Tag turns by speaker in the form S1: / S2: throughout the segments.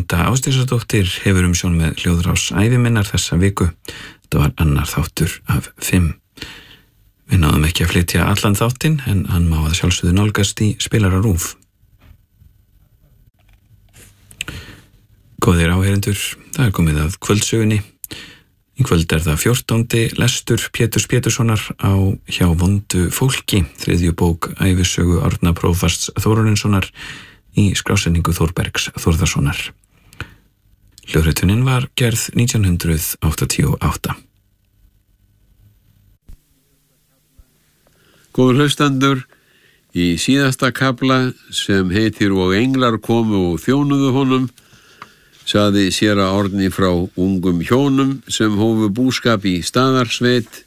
S1: Linda Ásdísardóttir hefur umsjón með hljóðrás æviminnar þessa viku. Þetta var annar þáttur af 5. Við náðum ekki að flytja allan þáttinn en hann má að sjálfsögðu nálgast í spilara RÚV. Góðir áheyrendur, það komið að kvöldsögunni. Í kvöld það 14. lestur Péturs Péturssonar á Hjá vondu fólki, 3. bók ævisögu Árna prófasts Þórarinssonar í skrásetningu Þórbergs Þórðarssonar. Hljóðritunin var gerð 1988.
S2: Góður hlustendur, í síðasta kafla sem heitir Og englar komu og þjónuðu honum, sagði séra Árni frá ungum hjónum sem hófu búskap í Staðarsveit.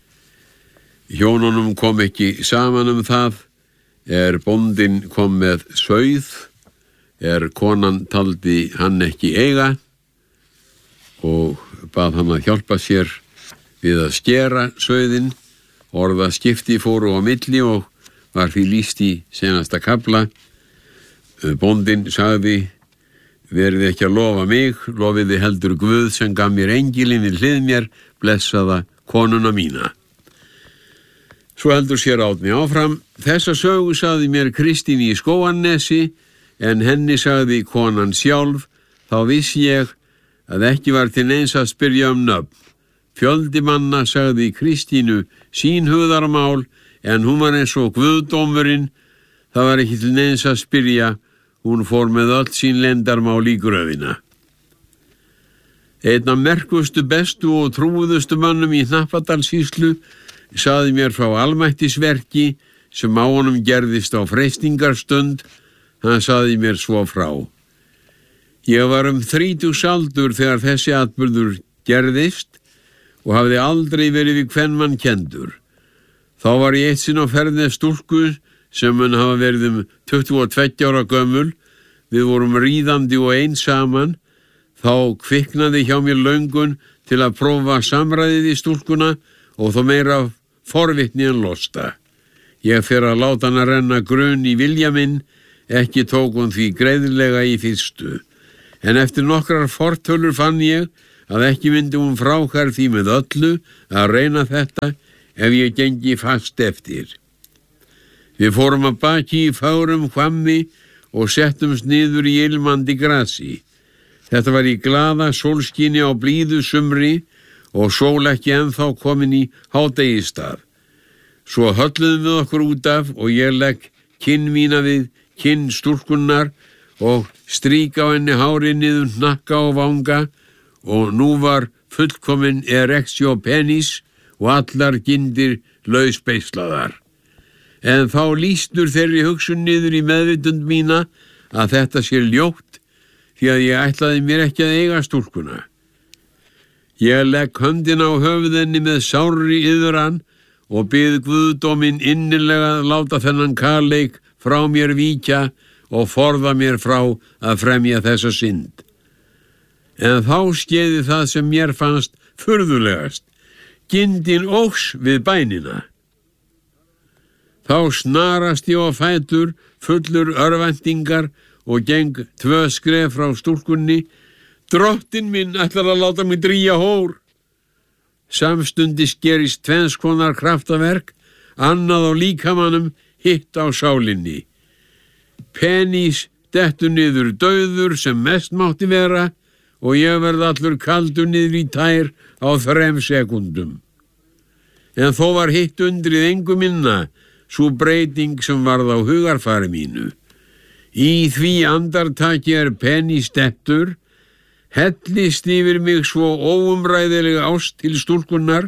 S2: Hjónunum kom ekki saman það, bóndinn kom með sauð, konan taldi hann ekki eiga og bað hann að hjálpa sér við að skera sauðinn. Orðaskipti fóru á milli og var því lýst í seinasta kafla. Bóndinn sagði: verið ekki að lofa mig, lofiði heldur Guð sem gaf mér engilinn við hlið mér, blessaða konuna mína. Svo heldur sér Árni áfram: þessa sögu sagði mér Kristín í Skógarnesi, en henni sagði konan sjálf. Þá vissi ég að ekki var til neins að spyrja nöfn. Fjöldi manna sagði Kristínu sín hugðarmál, en hún var eins og guðdómurinn. Það var ekki til neins að spyrja, hún fór með öll sín leyndarmál í gröfina. Einn af merkustu, bestu og trúuðustu mönnum í Hnappadalssýslu sagði mér frá almættisverki sem á honum gerðist á freistingarstund. Hann sagði mér svo frá: ég var 30 aldur þegar þessi atburður gerðist og hafði aldrei verið við kvenmann kendur. Þá var ég eitt sinn á ferð með stúlku sem mun hafa verið 22 ára gömul. Við vorum ríðandi og ein saman. Þá kviknaði hjá mér löngun til að prófa samræðið í stúlkuna og þó meira forvitni en losta. Ég fer að láta hana renna grunn í vilja minn, ekki tók hún því greiðlega í fyrstu. En eftir nokkrar fortölur fann ég að ekki myndi hún frákar því með öllu að reyna þetta ef ég gengi fast eftir. Við fórum að baki í fárum hvammi og settumst niður í ilmandi grasi. Þetta var í glaða sólskini á blíðu sumri og sól ekki ennþá komin í hádegistað. Svo hölluðum við okkur út af og ég legg kinn mína við kinn stúlkunnar og strík á henni hári niður hnakka og vanga, og nú var fullkomin erectio penis og allar gindir lausbeislaðar. En þá lýstur þeirri hugsun niður í meðvitund mína að þetta sé ljótt, því að ég ætlaði mér ekki að eiga stúlkuna. Ég legg höndina á höfuðinni með sárri iðran og bið guðdóminn innilega að láta þennan kaleik frá mér víkja og forða mér frá að fremja þessa synd. En þá skeiði það sem mér fannst furðulegast. Gindin óx við bænina. Þá snarast ég á fætur, fullur örvæntingar og geng 2 skref frá stúlkunni. Drottinn minn ætlar að láta mig drýja hór. Samstundis gerist 2 konar kraftaverk, annað á líkamanum, hitt á sálinni. Penis dettur niður dauður sem mest mátti vera og ég verð allur kaldur niður í tær á 3 sekúndum. En þó var hitt undrið engu minna, sú breyting sem varð á hugarfari mínu. Í því andartaki penis dettur, hellist yfir mig svo óumræðilega ást til stúlkunnar,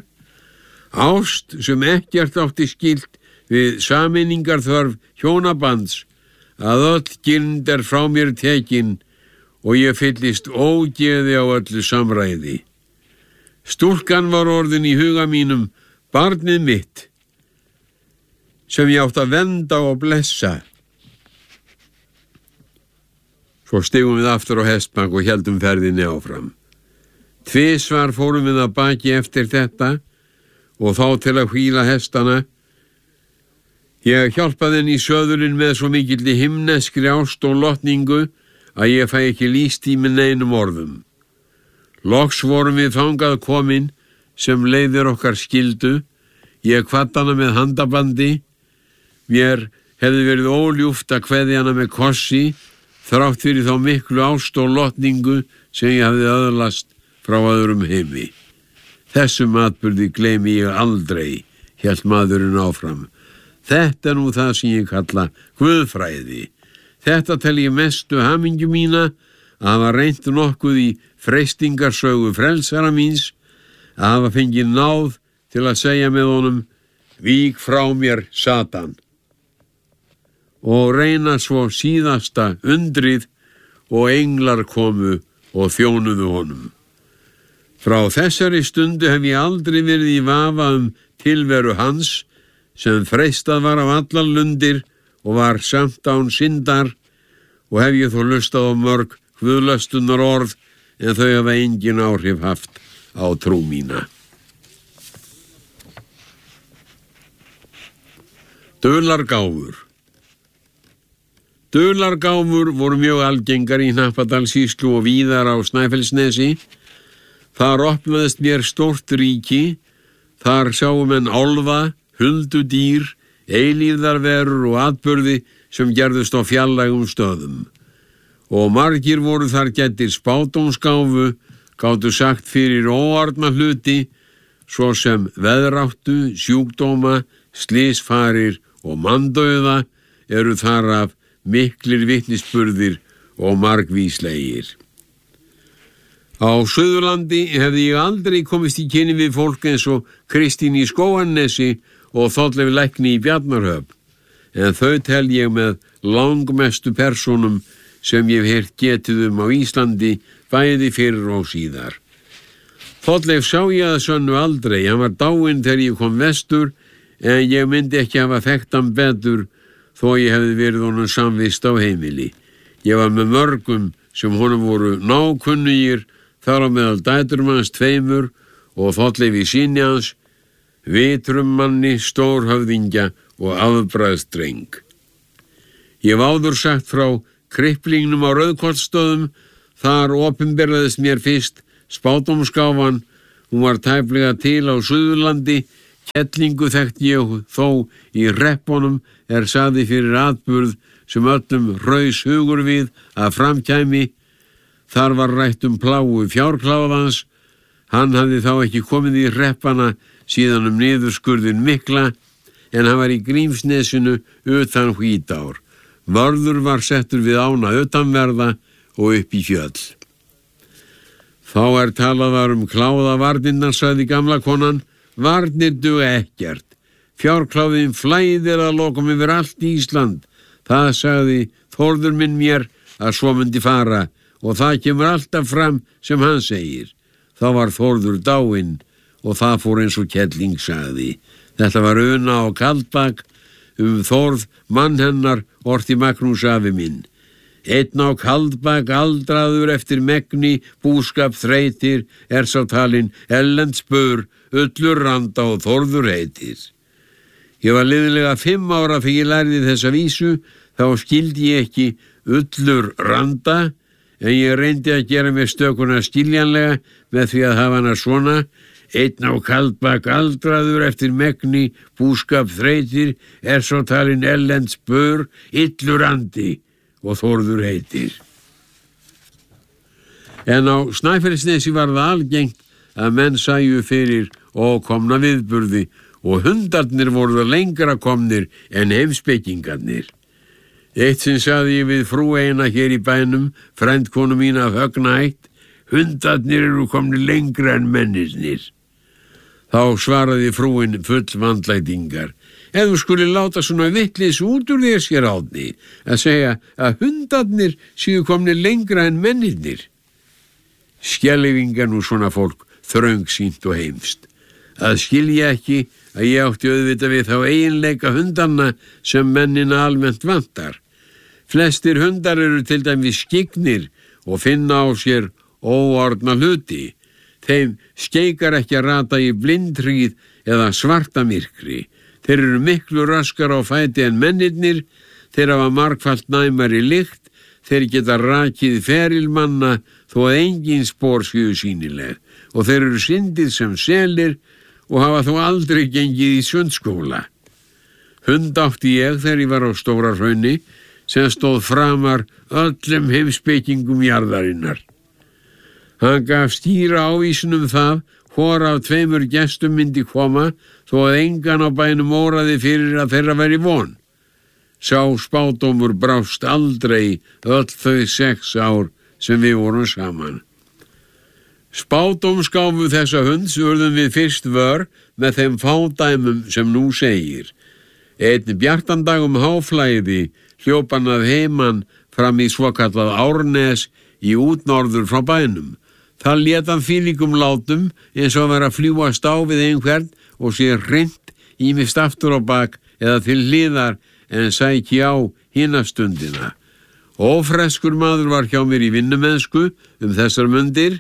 S2: ást sem ekkert átti skylt við sameiningarþörf hjónabands, að öll girnd frá mér tekin og ég fyllist ógeði á öllu samræði. Stúlkan var orðin í huga mínum barnið mitt, sem ég átt að vernda og blessa. Svo stigum við aftur á hestbak og héldum ferðinni áfram. 2 fórum við að baki eftir þetta og þá til að hvíla hestana. Ég hjálpaði henni í söðurinn með svo mikilli himneskri ást og lotningu að ég fæ ekki lýst í með neinum orðum. Loks vorum við þangað komin sem leiðir okkar skildu. Ég kvatt hana með handabandi. Mér hefði verið óljúft að kveðja hana með kossi, þrátt fyrir þá miklu ást og lotningu sem ég hafði öðlast frá öðrum heimi. Þessum atburði gleymi ég aldrei, hélt maðurinn áfram. Þetta nú það sem ég kalla guðfræði. Þetta tel ég mestu hamingju mína að hafa reynt nokkuð í freistingarsögu frelsara míns, að hafa fengið náð til að segja með honum: vík frá mér, Satan, og reyna svo síðasta undrið og englar komu og þjónuðu honum. Frá þessari stundu hef ég aldrei verið í vafa tilveru hans, sem freistað var af allar lundir og var samt án syndar, og hef ég þó hlustað á mörg guðlöstunar orð, en þau hafa engin áhrif haft á trú mína. Dulargáfur. Dulargáfur voru mjög algengar í Hnappadalssýslu og víðar á Snæfellsnesi. Þar opnaðist mér stórt ríki. Þar sáum menn álfa, huldudýr, eilífðarverur og atburði sem gerðust á fjarlægum stöðum. Og margir voru þar gæddir spádómsgáfu, gátu sagt fyrir óarna hluti, svo sem veðráttu, sjúkdóma, slysfarir og manndauða, eru þar af miklir vitnisburðir og margvíslegir. Á Suðurlandi hefði ég aldrei komist í kynni við fólk eins og Kristín í Skógarnesi og Þorleif lækni í Bjarnarhöfn, en þau tel ég með langmestu persónum sem ég hef heyrt getið á Íslandi, bæði fyrir og síðar. Þorleif sá ég að sönnu aldrei, hann var dáinn þegar ég kom vestur, en ég myndi ekki hafa þekkt hann betur þó ég hefði verið honum samvist á heimili. Ég var með mörgum sem honum voru nákunnugir, þar á meðal dætrum hans 2 og Þorleifi syni hans, vitrum manni, stórhöfðingja og afbragðsdreng. Ég hef áður sagt frá kripplingnum á Rauðkollsstöðum. Þar opinberaðist mér fyrst spádómsgáfan. Hún var tæplega til á Suðurlandi. Kettlingu þekkti ég þó í reppunum sagði fyrir atburð sem öllum raus hugur við að framkæmi. Þar var rætt pláu fjárkláðans. Hann hafði þá ekki komið í reppana síðan niðurskurðin mikla, en hann var í Grímsnesinu utan Hvítár. Vörður var settur við ána utanverða og upp í fjöll. Þá talað kláða varnirnar, sagði gamla konan. Varnir duga ekkert. Fjárkláðin flæðir að lokum yfir allt Ísland. Það sagði Þórður minn mér að svo myndi fara, og það kemur alltaf fram sem hann segir. Þá var Þórður dáinn og það fór eins og Kettling sagði. Þetta var Una á Kaldbak, Þórð, mann hennar, orti Magnús afi minn. Einn á Kaldbak, aldraður eftir megni, búskap þreytir, sá talinn Ellensbör, Ullur Randa og Þórður heitir. Ég var liðlega 5 ára þegar ég lærði þessa vísu, þá skildi ég ekki Ullur Randa, en ég reyndi að gera mér stökuna skiljanlega með því að hafa hana svona: einn á Kaldbak, aldraður eftir megni, búskap þreytir, sá talinn Ellensbör, Illur Randi og Þórður heitir. En á Snæfellsnesi var það algengt að menn sæju fyrir ókomna viðburði, og hundarnir voru lengra komnir en heimspekingarnir. Eitt sinn sagði ég við frú eina hér í bænum, frændkonu mín af Högnætt: hundarnir eru komnir lengra en mennirnir. Þá svaraði frúin full vandlætingar: ef þú skuli láta svona vitleysu út úr þér, sér Árni, að segja að hundarnir séu komnir lengra en mennirnir. Skelfingar nú svona fólk þröngsýnt og heimst. Að skilja ekki að ég átti auðvitað við þá eiginleika hundanna sem mennina almennt vantar. Flestir hundar eru til dæmis skygnir og finna á sér óorðna hluti. Þeim skeikar ekki að rata í blindhríð eða svartamyrkri. Þeir eru miklu raskar á fæti en mennirnir. Þeir hafa margfalt næmari lykt. þeir geta rakið feril manna þó að engin spor séu sýnileg og þeir eru syndir sem selir og hafa þó aldrei gengið í sundskóla. Hund átti ég þegar ég var á Stóra-Hrauni sem stóð framar öllum heimspekingum jarðarinnar. Hann gaf skýra ávísun það hvor af 2 gestum myndi koma þó að engan á bænum óraði fyrir að þeirra væri von. Sá spádómur brást aldrei öll þau 6 ár sem við vorum saman. Spádómsgáfu þessa hunds urðum við fyrst vör með þeim fádæmum sem nú segir. Einn bjartandag háflæði hljóp hann að heiman fram í svokallað Árnes í útnorður frá bænum. Það lét hann fílíkum látum eins og vera að fljúast á við einhvern og sé hreint ýmist aftur á bak eða til hliðar en sæki á hina stundina. Ófreskur maður var hjá mér í vinnumennsku þessar mundir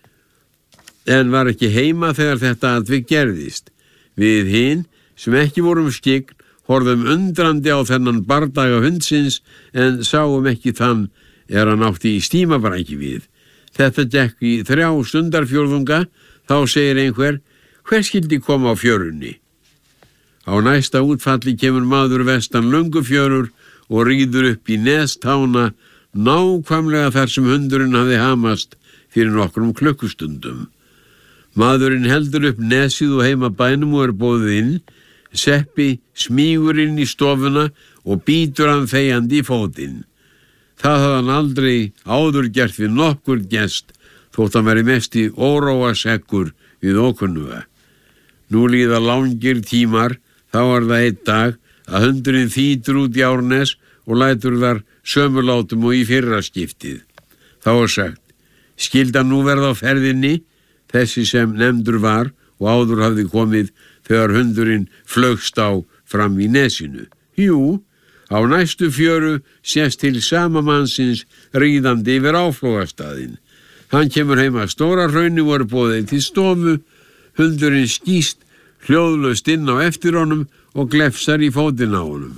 S2: en var ekki heima þegar þetta atvik gerðist. Við hin sem ekki vorum skyggn horfðum undrandi á þennan bardaga hundsins en sáum ekki þann hann átti í stímabræki við. Þetta gekk í 3 stundarfjórðunga, þá segir einhver, hver skyldi koma á fjörunni? Á næsta útfalli kemur maður vestan Löngufjörur og ríður upp í Nestána nákvæmlega þar sem hundurinn hafði hamast fyrir nokkrum klukkustundum. Maðurinn heldur upp nesið og heima bænum og boðið inn, Seppi smýgur inn í stofuna og bítur hann þegjandi í fótinn. Það hafði hann aldrei áður gert við nokkur gest þótt hann veri mest í óróasekkur við ókunnuga. Nú líða langir tímar, þá það einn dag að hundurinn þýtur út í Árnes og lætur þar sömulátum og í fyrra skiptið. Þá sagt, skyldi hann nú verða á ferðinni, þessi sem nefndur var og áður hafði komið þegar hundurinn flögst á fram í nesinu. Jú, á næstu fjöru sést til sama mannsins ríðandi yfir áflógastaðinn. Hann kemur heim að Stóra-Hrauni og boðið til stofu, hundurinn skýst hljóðlaust inn á eftir honum og glefsar í fótinn á honum.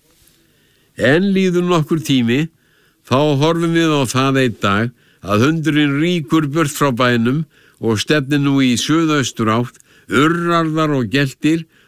S2: En líður nokkur tími, þá horfum við á það einn dag að hundurinn ríkur burt frá bænum og stefnir nú í suðaustur átt, urrarðar og geltir